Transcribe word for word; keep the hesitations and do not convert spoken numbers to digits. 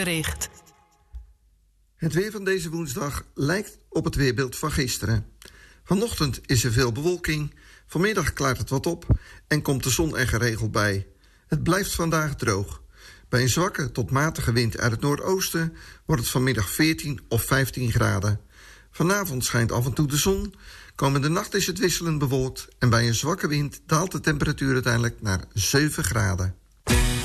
weerbericht. Het weer van deze woensdag lijkt op het weerbeeld van gisteren. Vanochtend is er veel bewolking, vanmiddag klaart het wat op en komt de zon er geregeld bij. Het blijft vandaag droog. Bij een zwakke tot matige wind uit het noordoosten wordt het vanmiddag veertien of vijftien graden. Vanavond schijnt af en toe de zon, komende nacht is het wisselend bewolkt en bij een zwakke wind daalt de temperatuur uiteindelijk naar zeven graden.